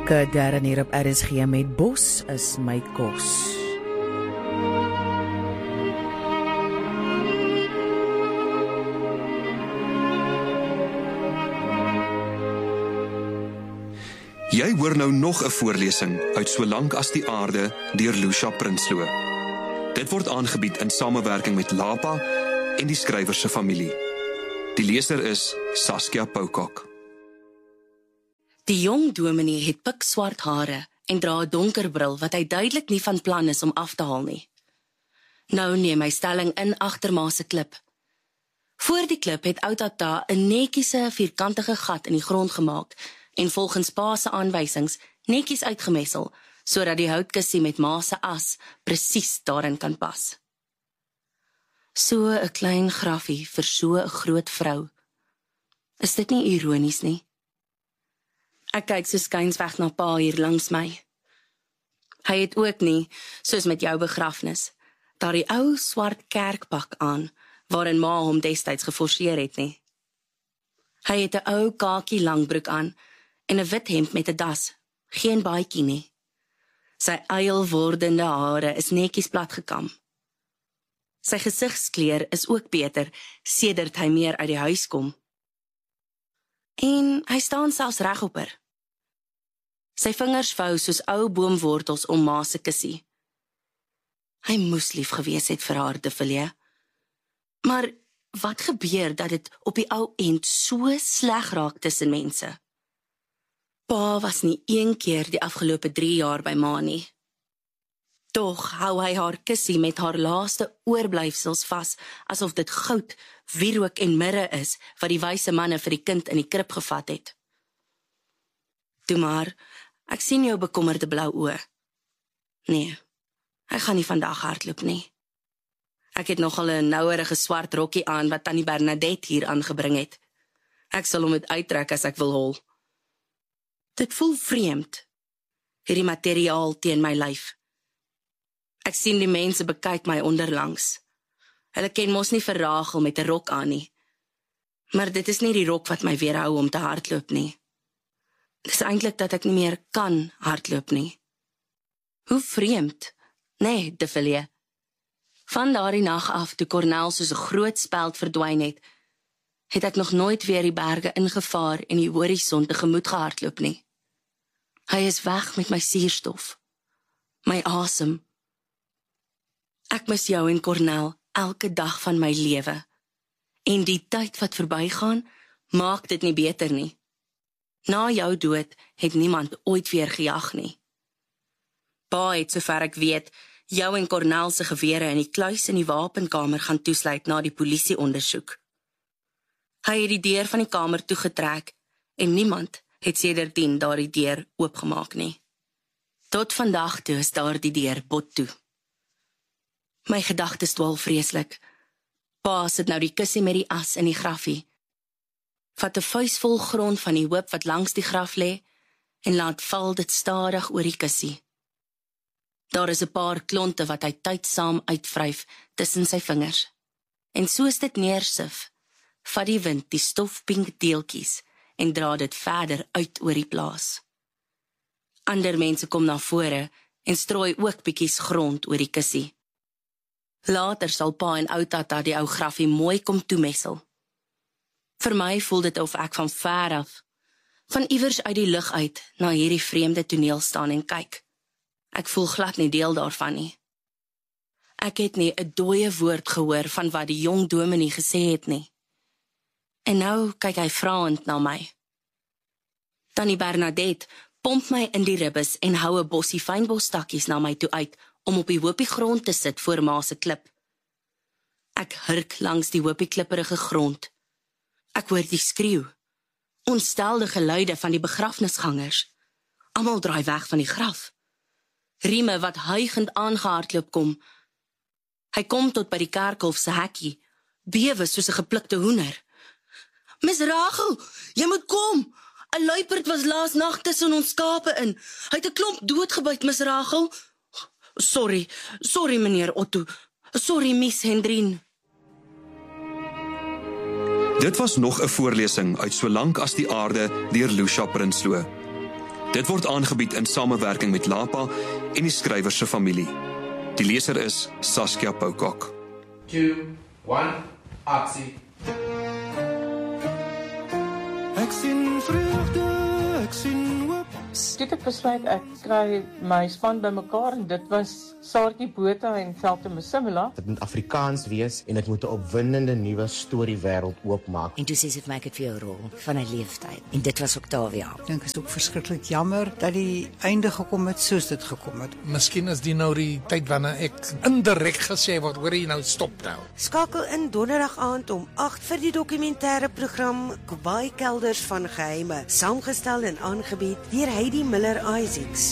Elke derde hier op RSG met Bos is my kos. Jy hoor nou nog 'n voorlesing uit Solank as die aarde deur Lucia Prinsloo. Dit word aangebied in samewerking met Lapa en die skrywer se familie. Die leser is Saskia Poukak. Die jong dominee het pikswart hare en dra 'n donker bril wat hy duidelik nie van plan is om af te haal nie. Nou neem hy stelling in agter Ma se klip. Voor die klip het ou Tata 'n netjiese vierkantige gat in die grond gemaak en volgens Pa se aanwysings netjies uitgemessel, sodat die houtkussie met Ma se as presies daarin kan pas. So 'n klein grafie vir so 'n groot vrou. Is dit nie ironies nie? Ek kyk so skynsweg na Pa hier langs my. Hy het ook nie, soos met jou begrafnis, daardie ou swart kerkpak aan, waarin Ma hom destyds geforseer het nie. Hy het 'n ou kakie langbroek aan en 'n wit hemp met 'n das, geen baadjie nie. Sy eil wordende hare is netjies platgekam. Sy gesigskleur is ook beter, sedert hy meer uit die huis kom. En hy staan selfs regopper. Sy vingers vou soos ou boomwortels om Ma se kussie. Hy moes lief gewees het vir haar, De Villiers. Maar wat gebeur dat dit op die ou end so sleg raak tussen mense? Pa was nie een keer die afgelope 3 jaar by Ma nie. Tog hou hy haar kussie met haar laaste oorblyfsels vas, asof dit goud, wierook en mirre is, wat die wyse manne vir die kind in die krib gevat het. Toe maar, ek sien jou bekommerde blou oë. Nee, hy gaan nie vandag hardloop nie. Ek het nogal 'n nouerige swart rokkie aan wat Tannie Bernadette hier aangebring het. Ek sal hom dit uittrek as ek wil hol. Dit voel vreemd, hierdie materiaal teen my lyf. Ek sien die mense bekyk my onderlangs. Hulle ken mos nie vir Rachel met 'n rok aan nie. Maar dit is nie die rok wat my weerhou om te hardloop nie. Dit is eintlik dat ek nie meer kan hardloop nie. Hoe vreemd, nee, De Villiers. Van daardie nag af, toe Cornel soos 'n groot speld verdwyn het ek nog nooit weer die berge ingevaar en die horison tegemoet gehardloop nie. Hy is weg met my suurstof, my asem. Ek mis jou en Cornel elke dag van my lewe. En die tyd wat verbygaan, maak dit nie beter nie. Na jou dood het niemand ooit weer gejag nie. Pa het, sover ek weet, jou en Cornel se gewere in die kluis in die wapenkamer gaan toesluit na die polisieondersoek. Hy het die deur van die kamer toegetrek en niemand het sedertdien daardie deur oopgemaak nie. Tot vandag toe is daar die deur bot toe. My gedagtes dwaal vreeslik. Pa sit nou die kussie met die as in die grafie. Vat 'n vuisvol grond van die hoop wat langs die graf lê en laat val dit stadig oor die kussie. Daar is 'n paar klonte wat hy tydsaam uitvryf tussen sy vingers. En soos dit neersif, vat die wind die stofpink deeltjies en dra dit verder uit oor die plaas. Ander mense kom na vore en strooi ook bietjies grond oor die kussie. Later sal Pa en ou Tata die ou grafie mooi kom toemessel. Vir my voel dit of ek van ver af, van iewers uit die lug uit, na hierdie vreemde toneel staan en kyk. Ek voel glad nie deel daarvan nie. Ek het nie 'n dooie woord gehoor van wat die jong dominee gesê het nie. En nou kyk hy vraend na my. Tannie Bernadette pomp my in die ribbes en hou 'n bossie fynbostakkies na my toe uit, om op die hoopie grond te sit voor Ma se klip. Ek hurk langs die hoopie klipperige grond. Ek hoor die skreeu, ontstelde geluide van die begrafnisgangers. Almal draai weg van die graf. Rieme wat huigend aangehardloop kom. Hy kom tot by die kerkhof se hekkie, bewe soos 'n geplukte hoender. Miss Rachel, jy moet kom! 'n Luiperd was laas nag tussen ons skape in. Hy het 'n klomp doodgebyt, Miss Rachel. Sorry meneer Otto. Sorry, Miss Hendrien. Dit was nog 'n voorlesing uit Solank as die aarde deur Lucia Prinsloo. Dit word aangebied in samewerking met Lapa en die skrywer se familie. Die leser is Saskia Poukak. 2, 1, actie. Ek sien vreugde, ek sien hoop. Dit het besluit ek kry my span bymekaar en dit was Saartjie Botha en Velte Msimela. Dit moet Afrikaans wees en dit moet 'n opwindende nuwe storiewêreld oopmaak. En toe sê sy vir my ek het vir jou 'n rol van 'n leeftyd en dit was Octavia. Ek dink is ook verskriklik jammer dat die einde gekom het soos dit gekom het. Miskien is die nou die tyd wanneer ek indirek gesê word, hoor jy nou stop nou. Skakel in donderdag aand om 8 vir die dokumentêre program Kobai Kelders van Geheime, saamgestel en aangebied deur Heidi Miller-Isaacs.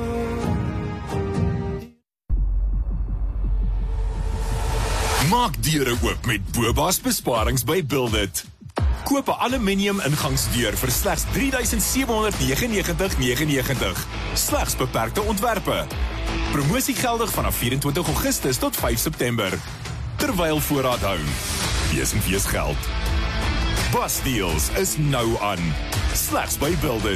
Maak deure oop met Boba's besparings by Buildit. Koop 'n aluminium ingangsdeur vir slegs R3,799,99. Slegs beperkte ontwerpe. Promosie geldig vanaf 24 Augustus tot 5 September. Terwyl voorraad hou. Wees geld. Bas deals is nou aan. Slegs by Buildit.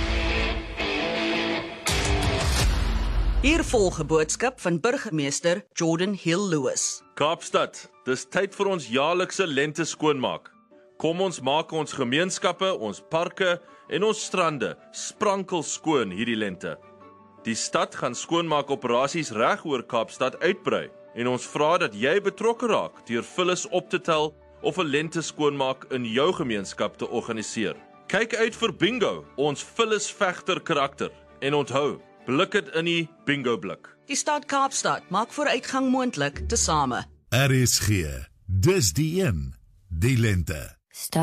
Hier volg 'n boodskap van burgemeester Jordan Hill Lewis. Kaapstad, dis tyd vir ons jaarlikse lente skoonmaak. Kom ons maak ons gemeenskappe, ons parke en ons strande sprankel skoon hierdie lente. Die stad gaan skoonmaakoperasies reg oor Kaapstad uitbrei en ons vra dat jy betrokke raak deur vullis op te tel of 'n lente skoonmaak in jou gemeenskap te organiseer. Kyk uit vir bingo, ons vullis vegter karakter en onthou, blik dit in die bingo blik. Die stad Kaapstad maak vooruitgang moontlik tesame. RSG, dis die een, die lente.